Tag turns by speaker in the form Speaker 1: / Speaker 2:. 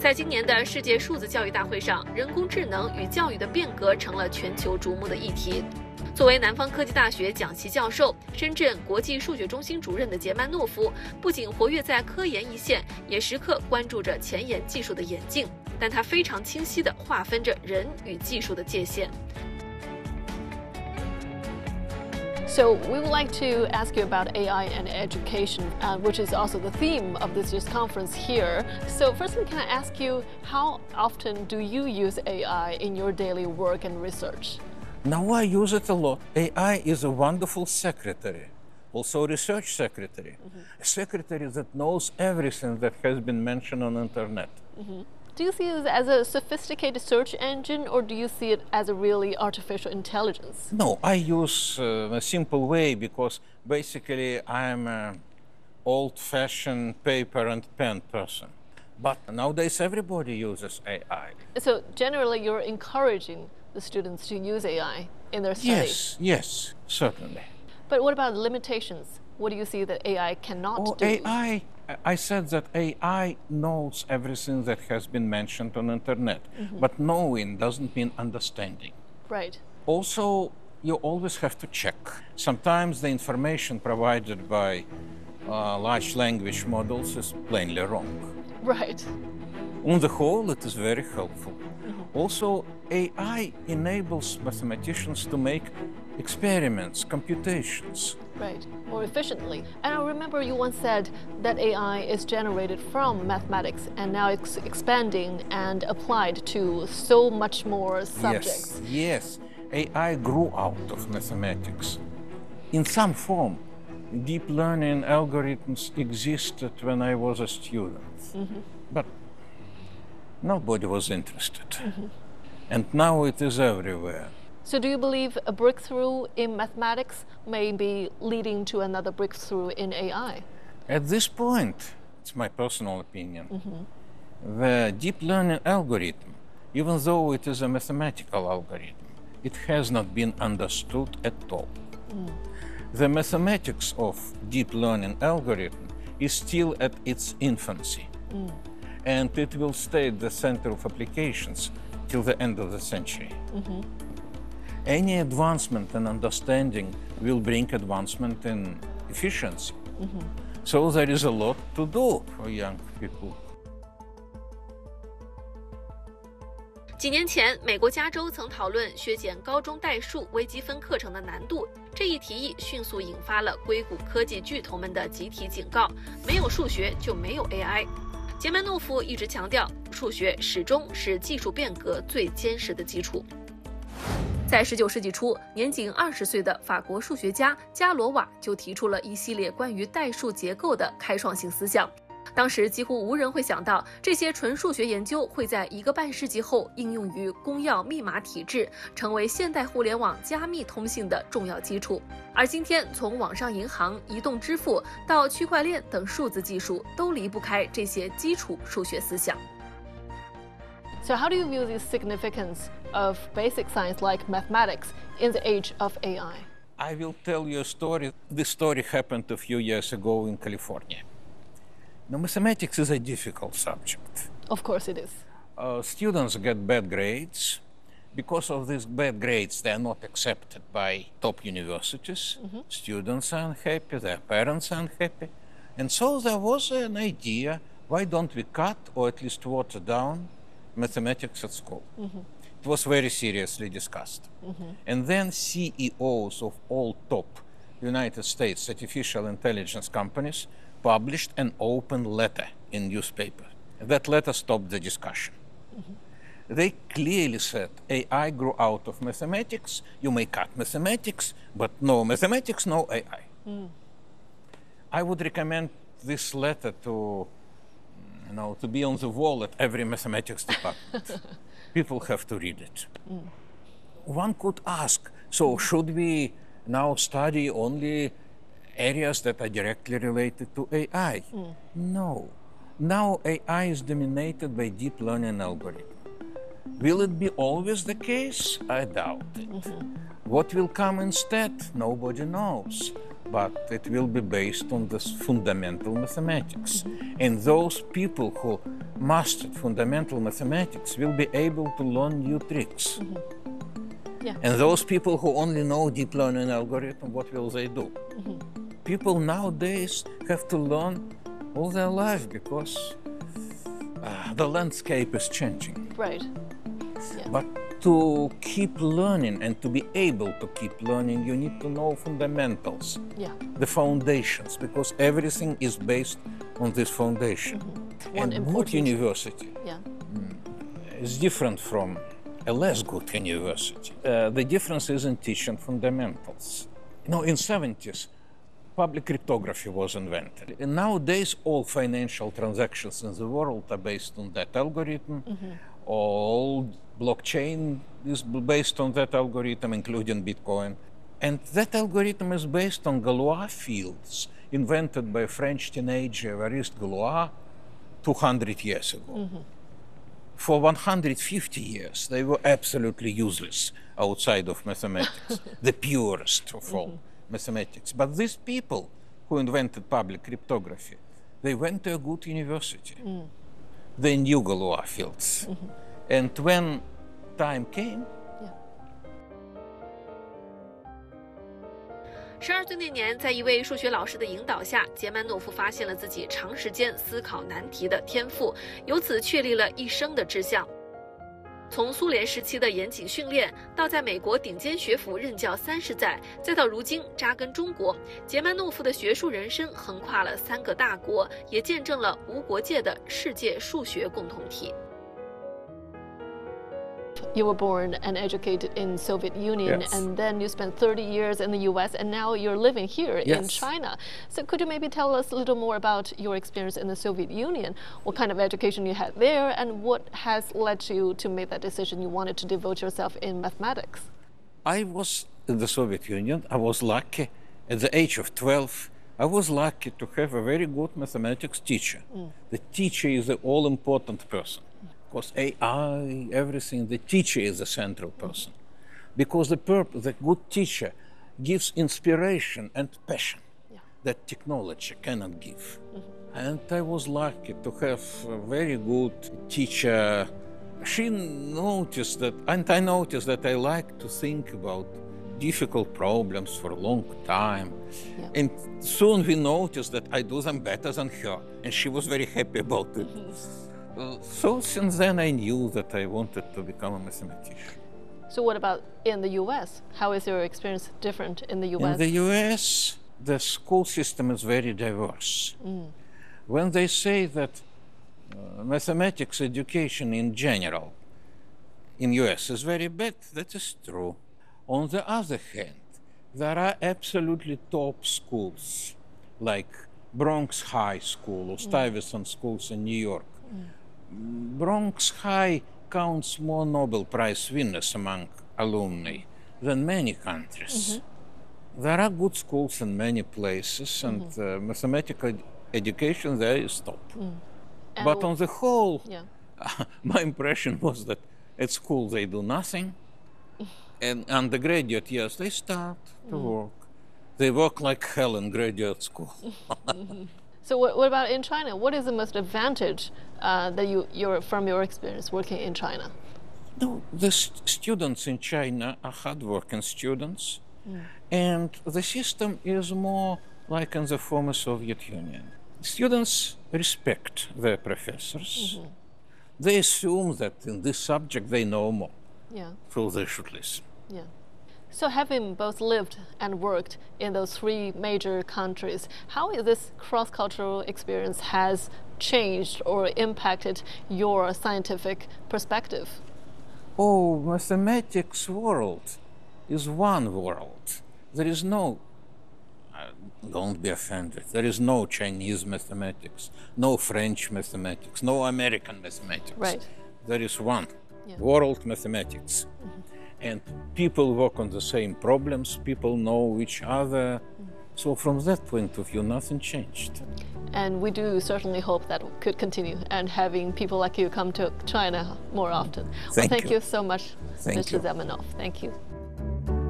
Speaker 1: 在今年的世界数字教育大会上，人工智能与教育的变革成了全球瞩目的议题。作为南方科技大学讲席教授、深圳国际数学中心主任的杰曼诺夫，不仅活跃在科研一线，也时刻关注着前沿技术的演进。但他非常清晰地划分着人与技术的界限。
Speaker 2: So we would like to ask you about AI and education, which is also the theme of this year's conference here. So firstly, can I ask you, how often do you use AI in your daily work and research?
Speaker 3: Now I use it a lot. AI is a wonderful secretary, also a research secretary, a secretary that knows everything that has been mentioned on the internet.
Speaker 2: Do you see it as a sophisticated search engine, or do you see it as a really artificial intelligence?
Speaker 3: No, I use a simple way because basically I'm an old-fashioned paper and pen person. But nowadays everybody uses AI.
Speaker 2: So generally you're encouraging the students to use AI in their studies?
Speaker 3: Yes, certainly.
Speaker 2: But what about the limitations? What do you see that AI cannot do?
Speaker 3: I said that AI knows everything that has been mentioned on the internet, but knowing doesn't mean understanding.
Speaker 2: Right.
Speaker 3: Also, you always have to check. Sometimes the information provided by large language models is plainly wrong.
Speaker 2: Right.
Speaker 3: On the whole, it is very helpful. Also, AI enables mathematicians to make experiments, computations.
Speaker 2: Right, more efficiently. And I remember you once said that AI is generated from mathematics and now it's expanding and applied to so much more subjects.
Speaker 3: Yes. AI grew out of mathematics. In some form, deep learning algorithms existed when I was a student. But nobody was interested. And now it is everywhere.
Speaker 2: So do you believe a breakthrough in mathematics may be leading to another breakthrough in AI?
Speaker 3: At this point, it's my personal opinion, the deep learning algorithm, even though it is a mathematical algorithm, it has not been understood at all. The mathematics of deep learning algorithm is still at its infancy, and it will stay at the center of applications till the end of the century. Any advancement in understanding will bring advancement in efficiency. So there is a lot to do for young people.
Speaker 1: 几年前，美国加州曾讨论削减高中代数、微积分课程的难度，这一提议迅速引发了硅谷科技巨头们的集体警告：没有数学就没有 AI。杰曼诺夫一直强调，数学始终是技术变革最坚实的基础。在19世纪初，年仅20岁的法国数学家加罗瓦就提出了一系列关于代数结构的开创性思想。当时几乎无人会想到，这些纯数学研究会在1个半世纪后应用于公钥密码体制，成为现代互联网加密通信的重要基础。而今天，从网上银行、移动支付到区块链等数字技术，都离不开这些基础数学思想。
Speaker 2: So how do you view the significance of basic science like mathematics in the age of AI?
Speaker 3: I will tell you a story. This story happened a few years ago in California. Now, mathematics is a difficult subject.
Speaker 2: Of course it is.
Speaker 3: Students get bad grades. Because of these bad grades, they are not accepted by top universities. Students are unhappy, their parents are unhappy. And so there was an idea, why don't we cut or at least water down mathematics at school? It was very seriously discussed. And then CEOs of all top United States artificial intelligence companies published an open letter in newspaper. That letter stopped the discussion. They clearly said, AI grew out of mathematics, you may cut mathematics, but no mathematics, no AI. I would recommend this letter to be on the wall at every mathematics department. People have to read it. One could ask, so should we now study only areas that are directly related to AI? No. Now AI is dominated by deep learning algorithms. Will it be always the case? I doubt it. What will come instead? Nobody knows. but it will be based on this fundamental mathematics. And those people who mastered fundamental mathematics will be able to learn new tricks.
Speaker 2: Yeah.
Speaker 3: And those people who only know deep learning algorithm, what will they do? People nowadays have to learn all their life because the landscape is changing.
Speaker 2: Right. Yeah.
Speaker 3: But to keep learning and to be able to keep learning, you need to know fundamentals,
Speaker 2: Yeah.
Speaker 3: the foundations, because everything is based on this foundation.
Speaker 2: One
Speaker 3: And good
Speaker 2: important-
Speaker 3: university
Speaker 2: Yeah.
Speaker 3: is different from a less good university. The difference is in teaching fundamentals. In 70s, public cryptography was invented. And nowadays, all financial transactions in the world are based on that algorithm. All blockchain is based on that algorithm, including Bitcoin. And that algorithm is based on Galois fields, invented by French teenager Évariste Galois 200 years ago. For 150 years, they were absolutely useless outside of mathematics, the purest of all mathematics. But these people who invented public cryptography, they went to a good university. They knew Galois fields. And when time came,
Speaker 1: 12岁那年，在一位数学老师的引导下，杰曼诺夫发现了自己长时间思考难题的天赋，由此确立了一生的志向。从苏联时期的严谨训练，到在美国顶尖学府任教30载，再到如今扎根中国，杰曼诺夫的学术人生横跨了3个大国，也见证了无国界的世界数学共同体。
Speaker 2: You were born and educated in Soviet Union,
Speaker 3: Yes.
Speaker 2: and then you spent 30 years in the U.S., and now you're living here in
Speaker 3: Yes.
Speaker 2: China. So could you maybe tell us a little more about your experience in the Soviet Union? What kind of education you had there, and what has led you to make that decision you wanted to devote yourself in mathematics?
Speaker 3: I was in the Soviet Union. I was lucky. At the age of 12, I was lucky to have a very good mathematics teacher. The teacher is the all-important person. Of course, AI, everything, the teacher is the central person. Because the good teacher gives inspiration and passion that technology cannot give. And I was lucky to have a very good teacher. She noticed that, and I noticed that I like to think about difficult problems for a long time. And soon we noticed that I do them better than her, and she was very happy about it. So since then I knew that I wanted to become a mathematician.
Speaker 2: So what about in the U.S.? How is your experience different in the U.S.?
Speaker 3: In the US, the school system is very diverse. When they say that mathematics education in general in US is very bad, that is true. On the other hand, there are absolutely top schools like Bronx High School or Stuyvesant schools in New York. Bronx High counts more Nobel Prize winners among alumni than many countries. There are good schools in many places, and mathematical education there is top. But on the whole, my impression was that at school they do nothing, and undergraduate years they start to work. They work like hell in graduate school.
Speaker 2: So what about in China? What is the most advantage that you're from your experience working in China?
Speaker 3: No, the students in China are hardworking students, and the system is more like in the former Soviet Union. Students respect their professors. They assume that in this subject they know more, so they should listen.
Speaker 2: Yeah. So having both lived and worked in those 3 major countries, how is this cross-cultural experience has changed or impacted your scientific perspective?
Speaker 3: Oh, mathematics world is one world. There is no, don't be offended, there is no Chinese mathematics, no French mathematics, no American mathematics.
Speaker 2: Right.
Speaker 3: There is one world mathematics. And people work on the same problems, people know each other. So from that point of view, nothing changed.
Speaker 2: And we do certainly hope that could continue, and having people like you come to China more often.
Speaker 3: Thank
Speaker 2: Thank
Speaker 3: you.
Speaker 2: you so much,
Speaker 3: Thank
Speaker 2: Mr.
Speaker 3: you.
Speaker 2: Zamenhof. Thank you.